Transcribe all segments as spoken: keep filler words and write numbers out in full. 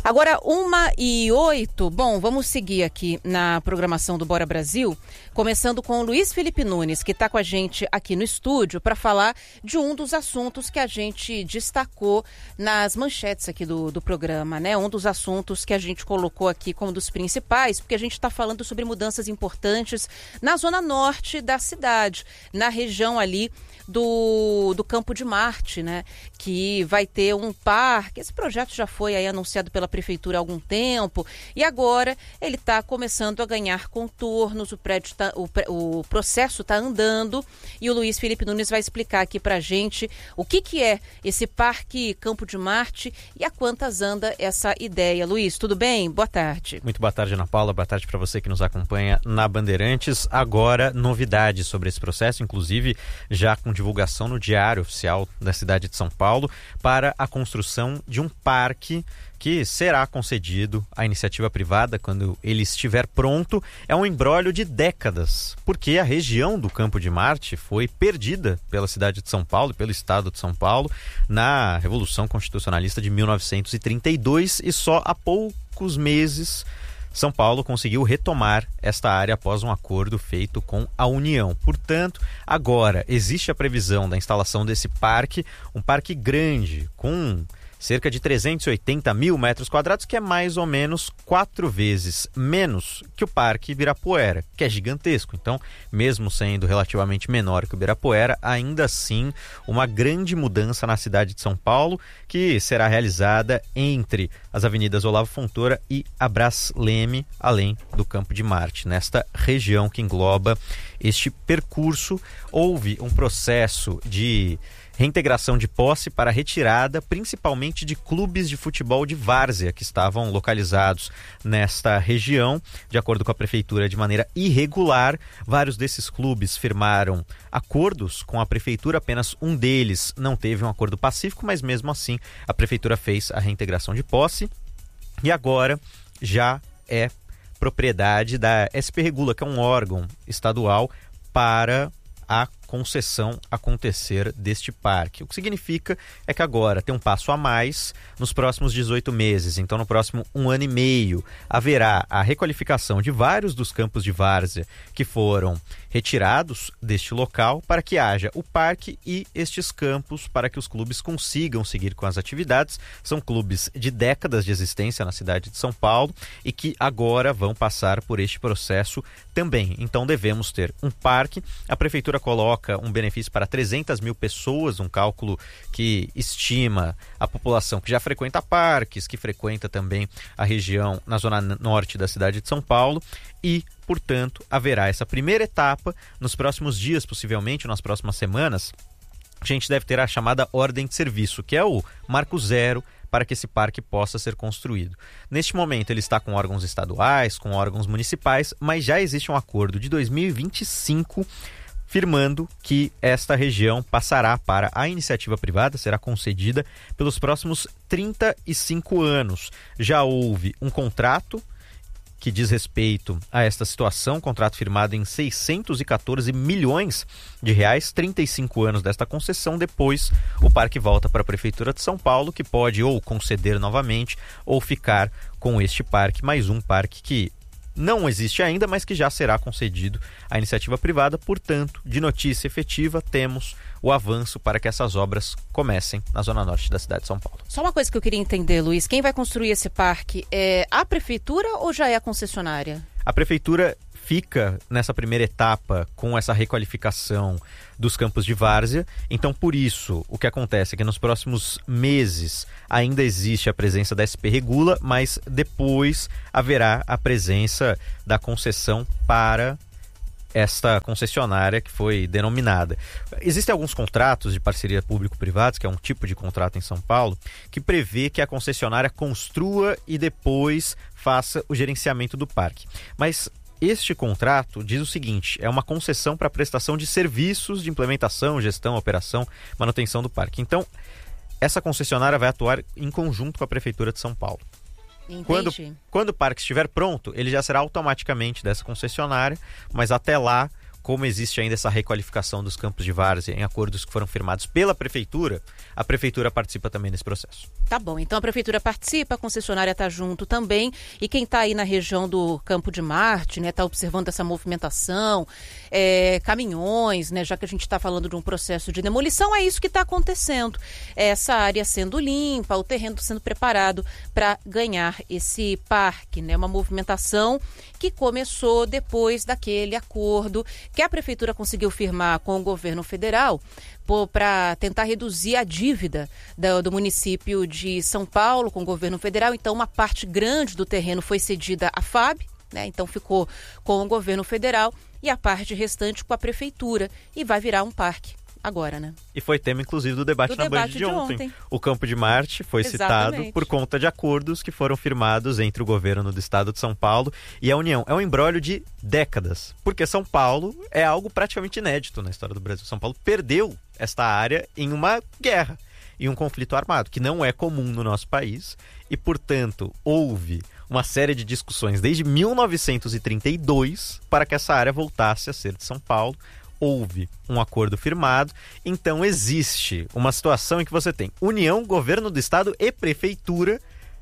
Agora, uma e oito. Bom, vamos seguir aqui na programação do Bora Brasil, começando com o Luiz Felipe Nunes, que está com a gente aqui no estúdio para falar de um dos assuntos que a gente destacou nas manchetes aqui do, do programa, né? Um dos assuntos que a gente colocou aqui como dos principais, porque a gente está falando sobre mudanças importantes na zona norte da cidade, na região ali do, do Campo de Marte, né? Que vai ter um parque. Esse projeto já foi aí anunciado pela prefeitura há algum tempo e agora ele está começando a ganhar contornos, o prédio tá, o, o processo está andando e o Luiz Felipe Nunes vai explicar aqui para a gente o que, que é esse Parque Campo de Marte e a quantas anda essa ideia. Luiz, tudo bem? Boa tarde. Muito boa tarde, Ana Paula. Boa tarde para você que nos acompanha na Bandeirantes. Agora, novidades sobre esse processo, inclusive já com divulgação no Diário Oficial da cidade de São Paulo, para a construção de um parque que será concedido à iniciativa privada quando ele estiver pronto. É um imbróglio de décadas, porque a região do Campo de Marte foi perdida pela cidade de São Paulo, pelo estado de São Paulo, na Revolução Constitucionalista de mil novecentos e trinta e dois, e só há poucos meses São Paulo conseguiu retomar esta área após um acordo feito com a União. Portanto, agora existe a previsão da instalação desse parque, um parque grande, com cerca de trezentos e oitenta mil metros quadrados, que é mais ou menos quatro vezes menos que o Parque Ibirapuera, que é gigantesco. Então, mesmo sendo relativamente menor que o Ibirapuera, ainda assim uma grande mudança na cidade de São Paulo, que será realizada entre as avenidas Olavo Fontoura e a Brás Leme, além do Campo de Marte. Nesta região que engloba este percurso, houve um processo de reintegração de posse para retirada, principalmente de clubes de futebol de várzea que estavam localizados nesta região. De acordo com a prefeitura, de maneira irregular, vários desses clubes firmaram acordos com a prefeitura, apenas um deles não teve um acordo pacífico, mas mesmo assim a prefeitura fez a reintegração de posse e agora já é propriedade da S P Regula, que é um órgão estadual para a concessão acontecer deste parque. O que significa é que agora tem um passo a mais nos próximos dezoito meses. Então, no próximo um ano e meio, haverá a requalificação de vários dos campos de várzea que foram retirados deste local para que haja o parque e estes campos para que os clubes consigam seguir com as atividades. São clubes de décadas de existência na cidade de São Paulo e que agora vão passar por este processo também. Então, devemos ter um parque. A prefeitura coloca um benefício para trezentas mil pessoas, um cálculo que estima a população que já frequenta parques, que frequenta também a região na zona norte da cidade de São Paulo e, portanto, haverá essa primeira etapa nos próximos dias, possivelmente nas próximas semanas. A gente deve ter a chamada ordem de serviço, que é o marco zero para que esse parque possa ser construído. Neste momento ele está com órgãos estaduais, com órgãos municipais, mas já existe um acordo de dois mil e vinte e cinco afirmando que esta região passará para a iniciativa privada, será concedida pelos próximos trinta e cinco anos. Já houve um contrato que diz respeito a esta situação, contrato firmado em seiscentos e quatorze milhões de reais, trinta e cinco anos desta concessão. Depois o parque volta para a Prefeitura de São Paulo, que pode ou conceder novamente ou ficar com este parque, mais um parque que não existe ainda, mas que já será concedido à iniciativa privada. Portanto, de notícia efetiva, temos o avanço para que essas obras comecem na zona norte da cidade de São Paulo. Só uma coisa que eu queria entender, Luiz, quem vai construir esse parque é a prefeitura ou já é a concessionária? A prefeitura fica nessa primeira etapa com essa requalificação dos campos de várzea. Então, por isso, o que acontece é que nos próximos meses ainda existe a presença da S P Regula, mas depois haverá a presença da concessão para esta concessionária que foi denominada. Existem alguns contratos de parceria público-privados, que é um tipo de contrato em São Paulo, que prevê que a concessionária construa e depois faça o gerenciamento do parque. Mas este contrato diz o seguinte: é uma concessão para prestação de serviços de implementação, gestão, operação, manutenção do parque. Então, essa concessionária vai atuar em conjunto com a Prefeitura de São Paulo. Quando, quando o parque estiver pronto, ele já será automaticamente dessa concessionária, mas até lá como existe ainda essa requalificação dos campos de várzea em acordos que foram firmados pela Prefeitura, a Prefeitura participa também nesse processo. Tá bom, então a Prefeitura participa, a concessionária está junto também, e quem está aí na região do Campo de Marte, né, está observando essa movimentação, é, caminhões, né, já que a gente está falando de um processo de demolição, é isso que está acontecendo. Essa área sendo limpa, o terreno sendo preparado para ganhar esse parque, né, uma movimentação que começou depois daquele acordo que a Prefeitura conseguiu firmar com o governo federal para tentar reduzir a dívida do, do município de São Paulo com o governo federal. Então, uma parte grande do terreno foi cedida à F A B, né? Então ficou com o governo federal, e a parte restante com a Prefeitura, e vai virar um parque agora, né? E foi tema, inclusive, do debate do na debate Band de, de ontem. ontem. O Campo de Marte foi Exatamente. citado por conta de acordos que foram firmados entre o governo do estado de São Paulo e a União. É um imbróglio de décadas, porque São Paulo é algo praticamente inédito na história do Brasil. São Paulo perdeu esta área em uma guerra, em um conflito armado, que não é comum no nosso país, e, portanto, houve uma série de discussões desde mil novecentos e trinta e dois para que essa área voltasse a ser de São Paulo. Houve um acordo firmado, então existe uma situação em que você tem União, governo do estado e prefeitura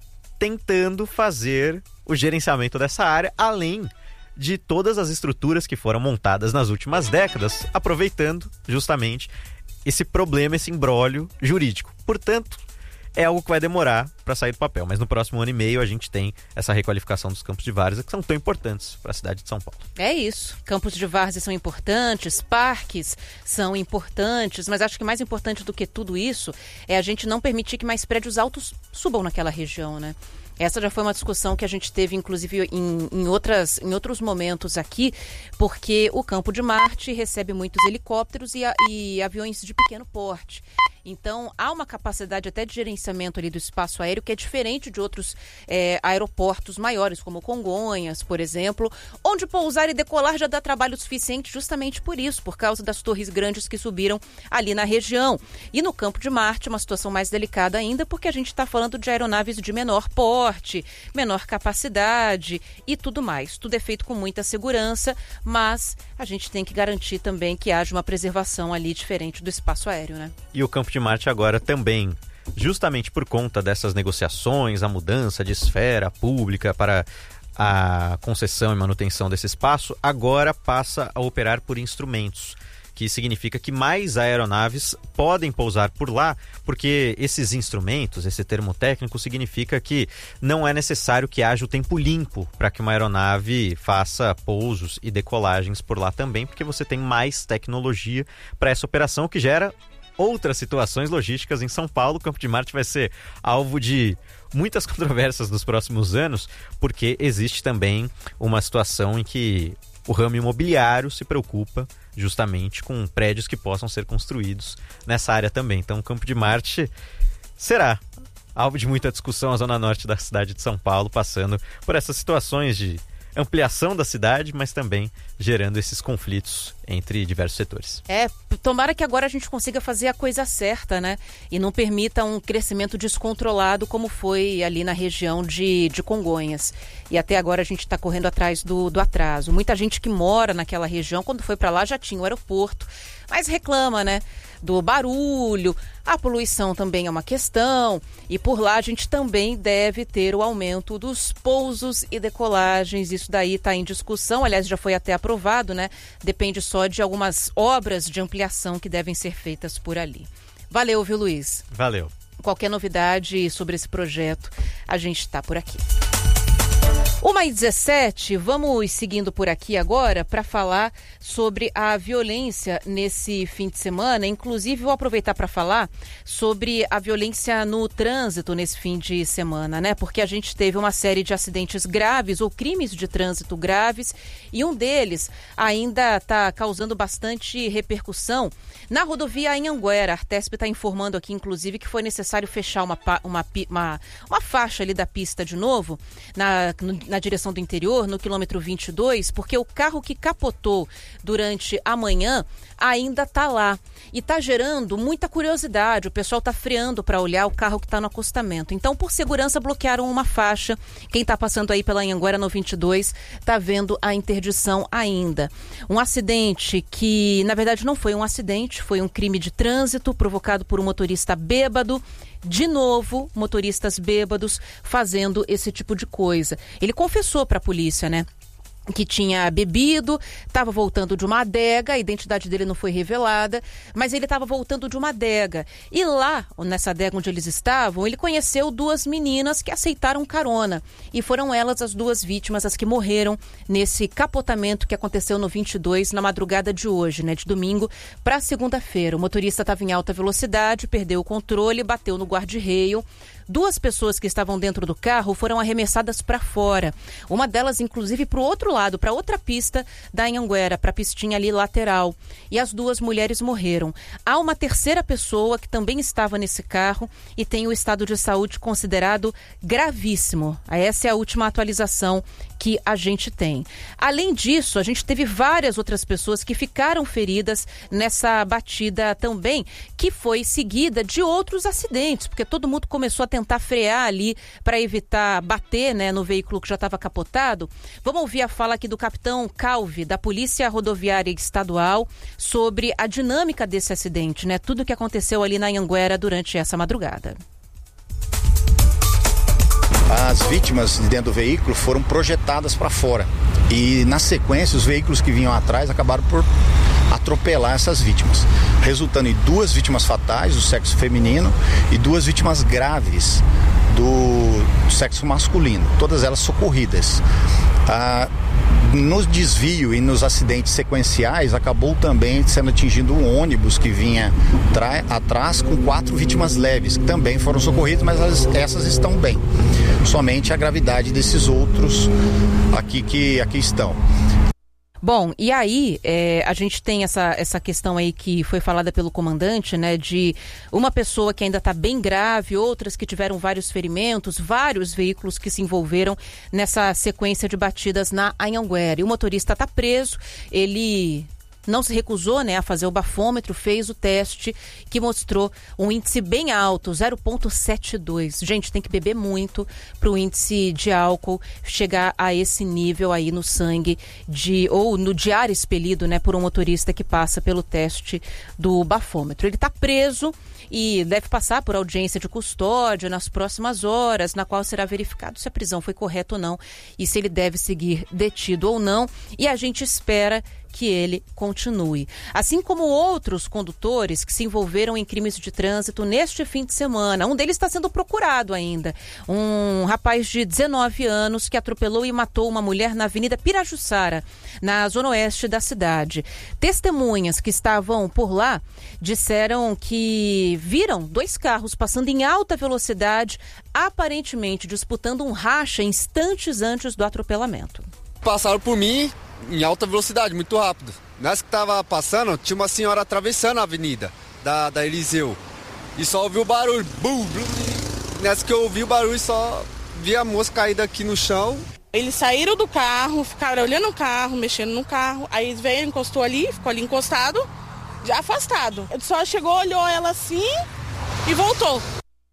tentando fazer o gerenciamento dessa área, além de todas as estruturas que foram montadas nas últimas décadas, aproveitando justamente esse problema, esse imbróglio jurídico. Portanto, é algo que vai demorar para sair do papel, mas no próximo ano e meio a gente tem essa requalificação dos campos de várzea, que são tão importantes para a cidade de São Paulo. É isso, campos de várzea são importantes, parques são importantes, mas acho que mais importante do que tudo isso é a gente não permitir que mais prédios altos subam naquela região, né? Essa já foi uma discussão que a gente teve, inclusive, em, em, outras, em outros momentos aqui, porque o Campo de Marte recebe muitos helicópteros e, a, e aviões de pequeno porte. Então, há uma capacidade até de gerenciamento ali do espaço aéreo que é diferente de outros é, aeroportos maiores, como Congonhas, por exemplo, onde pousar e decolar já dá trabalho suficiente justamente por isso, por causa das torres grandes que subiram ali na região. E no Campo de Marte, uma situação mais delicada ainda, porque a gente está falando de aeronaves de menor porte, menor capacidade e tudo mais. Tudo é feito com muita segurança, mas a gente tem que garantir também que haja uma preservação ali diferente do espaço aéreo, né? E o Campo de Marte agora também, justamente por conta dessas negociações, a mudança de esfera pública para a concessão e manutenção desse espaço, agora passa a operar por instrumentos, que significa que mais aeronaves podem pousar por lá, porque esses instrumentos, esse termo técnico, significa que não é necessário que haja o tempo limpo para que uma aeronave faça pousos e decolagens por lá também, porque você tem mais tecnologia para essa operação, que gera outras situações logísticas em São Paulo. O Campo de Marte vai ser alvo de muitas controvérsias nos próximos anos, porque existe também uma situação em que o ramo imobiliário se preocupa justamente com prédios que possam ser construídos nessa área também. Então, o Campo de Marte será alvo de muita discussão, a zona norte da cidade de São Paulo, passando por essas situações de ampliação da cidade, mas também gerando esses conflitos entre diversos setores. É, tomara que agora a gente consiga fazer a coisa certa, né? E não permita um crescimento descontrolado como foi ali na região de, de Congonhas. E até agora a gente está correndo atrás do, do atraso. Muita gente que mora naquela região, quando foi para lá já tinha o aeroporto, mas reclama, né? Do barulho, a poluição também é uma questão, e por lá a gente também deve ter o aumento dos pousos e decolagens. Isso daí está em discussão, aliás já foi até aprovado, né? Depende só de algumas obras de ampliação que devem ser feitas por ali. Valeu, viu, Luiz? Valeu. Qualquer novidade sobre esse projeto, a gente está por aqui. uma e dezessete, vamos seguindo por aqui agora para falar sobre a violência nesse fim de semana. Inclusive, vou aproveitar para falar sobre a violência no trânsito nesse fim de semana, né? Porque a gente teve uma série de acidentes graves ou crimes de trânsito graves, e um deles ainda está causando bastante repercussão na rodovia Anhanguera. A Artesp está informando aqui, inclusive, que foi necessário fechar uma, uma, uma, uma faixa ali da pista de novo, na, no, na direção do interior, no quilômetro vinte e dois, porque o carro que capotou durante a manhã ainda está lá. E está gerando muita curiosidade. O pessoal está freando para olhar o carro que está no acostamento. Então, por segurança, bloquearam uma faixa. Quem está passando aí pela Anhanguera no vinte e dois está vendo a interdição ainda. Um acidente que, na verdade, não foi um acidente, foi um crime de trânsito provocado por um motorista bêbado. De novo, motoristas bêbados fazendo esse tipo de coisa. Ele confessou para a polícia, né? Que tinha bebido, estava voltando de uma adega, a identidade dele não foi revelada, mas ele estava voltando de uma adega. E lá, nessa adega onde eles estavam, ele conheceu duas meninas que aceitaram carona. E foram elas as duas vítimas, as que morreram nesse capotamento que aconteceu no vinte e dois, na madrugada de hoje, né, de domingo para segunda-feira. O motorista estava em alta velocidade, perdeu o controle, bateu no guarda-reio. Duas pessoas que estavam dentro do carro foram arremessadas para fora. Uma delas, inclusive, para o outro lado, para outra pista da Anhanguera, para a pistinha ali lateral. E as duas mulheres morreram. Há uma terceira pessoa que também estava nesse carro e tem o estado de saúde considerado gravíssimo. Essa é a última atualização que a gente tem. Além disso, a gente teve várias outras pessoas que ficaram feridas nessa batida também, que foi seguida de outros acidentes, porque todo mundo começou a tentar frear ali para evitar bater, né, no veículo que já estava capotado. Vamos ouvir a fala aqui do capitão Calvi, da Polícia Rodoviária Estadual, sobre a dinâmica desse acidente, né? Tudo o que aconteceu ali na Anhanguera durante essa madrugada. As vítimas de dentro do veículo foram projetadas para fora e, na sequência, os veículos que vinham atrás acabaram por atropelar essas vítimas, resultando em duas vítimas fatais do sexo feminino e duas vítimas graves do sexo masculino, todas elas socorridas. Ah, no desvio e nos acidentes sequenciais, acabou também sendo atingido um ônibus que vinha tra- atrás com quatro vítimas leves, que também foram socorridas, mas elas, essas estão bem. Somente a gravidade desses outros aqui que aqui estão. Bom, e aí é, a gente tem essa, essa questão aí que foi falada pelo comandante, né, de uma pessoa que ainda está bem grave, outras que tiveram vários ferimentos, vários veículos que se envolveram nessa sequência de batidas na Anhanguera. E o motorista está preso, ele não se recusou, né, a fazer o bafômetro, fez o teste que mostrou um índice bem alto, zero vírgula setenta e dois. Gente, tem que beber muito para o índice de álcool chegar a esse nível aí no sangue de, ou no de ar expelido, né, por um motorista que passa pelo teste do bafômetro. Ele está preso e deve passar por audiência de custódia nas próximas horas, na qual será verificado se a prisão foi correta ou não e se ele deve seguir detido ou não. E a gente espera que ele continue. Assim como outros condutores que se envolveram em crimes de trânsito neste fim de semana. Um deles está sendo procurado ainda. Um rapaz de dezenove anos que atropelou e matou uma mulher na Avenida Pirajussara, na zona oeste da cidade. Testemunhas que estavam por lá disseram que viram dois carros passando em alta velocidade, aparentemente disputando um racha instantes antes do atropelamento. Passaram por mim em alta velocidade, muito rápido. Nessa que tava passando, tinha uma senhora atravessando a avenida da, da Eliseu. E só ouvi o barulho. Bum, bum. Nessa que eu ouvi o barulho, só vi a moça caída aqui no chão. Eles saíram do carro, ficaram olhando o carro, mexendo no carro. Aí veio, encostou ali, ficou ali encostado, já afastado. Ele só chegou, olhou ela assim e voltou.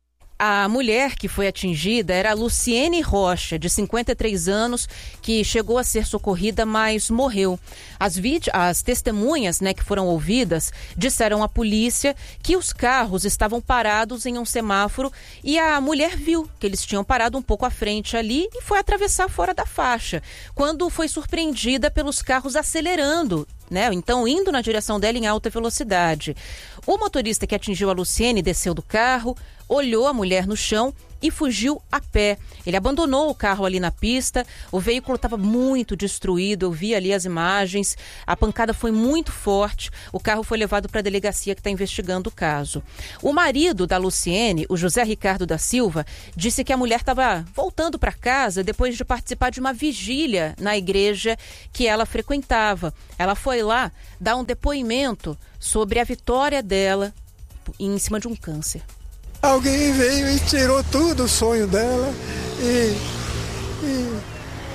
A mulher que foi atingida era a Luciene Rocha, de cinquenta e três anos, que chegou a ser socorrida, mas morreu. As, vítimas, as testemunhas, né, que foram ouvidas disseram à polícia que os carros estavam parados em um semáforo e a mulher viu que eles tinham parado um pouco à frente ali e foi atravessar fora da faixa, quando foi surpreendida pelos carros acelerando, né? Então, indo na direção dela em alta velocidade. O motorista que atingiu a Luciene desceu do carro, olhou a mulher no chão e fugiu a pé. Ele abandonou o carro ali na pista, o veículo estava muito destruído, eu vi ali as imagens, a pancada foi muito forte, o carro foi levado para a delegacia que está investigando o caso. O marido da Luciene, o José Ricardo da Silva, disse que a mulher estava voltando para casa depois de participar de uma vigília na igreja que ela frequentava. Ela foi lá dar um depoimento sobre a vitória dela em cima de um câncer. Alguém veio e tirou tudo o sonho dela e, e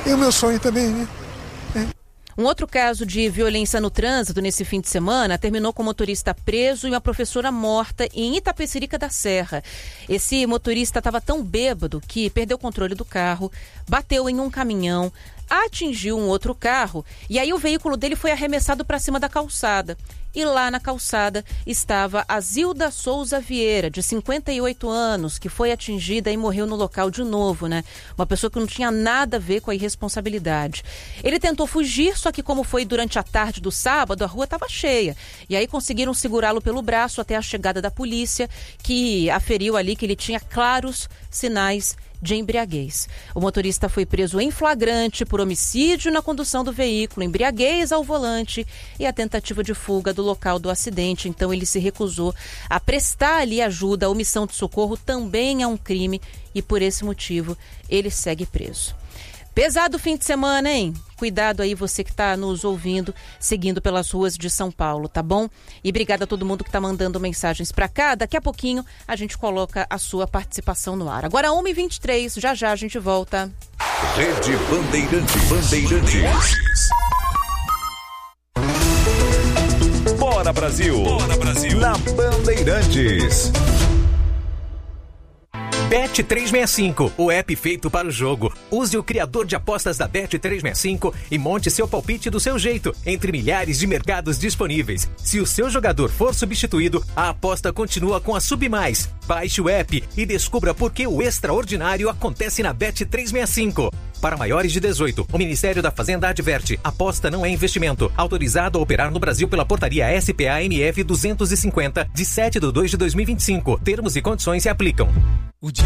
é o meu sonho também, né? É. Um outro caso de violência no trânsito nesse fim de semana terminou com o motorista preso e uma professora morta em Itapecerica da Serra. Esse motorista estava tão bêbado que perdeu o controle do carro, bateu em um caminhão, atingiu um outro carro e aí o veículo dele foi arremessado para cima da calçada. E lá na calçada estava a Zilda Souza Vieira, de cinquenta e oito anos, que foi atingida e morreu no local de novo, né? Uma pessoa que não tinha nada a ver com a irresponsabilidade. Ele tentou fugir, só que como foi durante a tarde do sábado, a rua estava cheia. E aí conseguiram segurá-lo pelo braço até a chegada da polícia, que aferiu ali que ele tinha claros sinais de embriaguez. O motorista foi preso em flagrante por homicídio na condução do veículo, embriaguez ao volante e a tentativa de fuga do local do acidente. Então ele se recusou a prestar ali ajuda. A omissão de socorro também é um crime e por esse motivo ele segue preso. Pesado fim de semana, hein? Cuidado aí você que está nos ouvindo, seguindo pelas ruas de São Paulo, tá bom? E obrigada a todo mundo que está mandando mensagens para cá. Daqui a pouquinho a gente coloca a sua participação no ar. Agora uma e vinte e três, já já a gente volta. Rede Bandeirantes. Bandeirantes. Bora Brasil. Bora Brasil. Na Bandeirantes. Bet trezentos e sessenta e cinco, o app feito para o jogo. Use o criador de apostas da Bet trezentos e sessenta e cinco e monte seu palpite do seu jeito, entre milhares de mercados disponíveis. Se o seu jogador for substituído, a aposta continua com a Submais. Baixe o app e descubra por que o extraordinário acontece na Bet trezentos e sessenta e cinco. Para maiores de dezoito, o Ministério da Fazenda adverte: aposta não é investimento. Autorizado a operar no Brasil pela portaria S P A M F duzentos e cinquenta, de sete de dois de dois mil e vinte e cinco. Termos e condições se aplicam.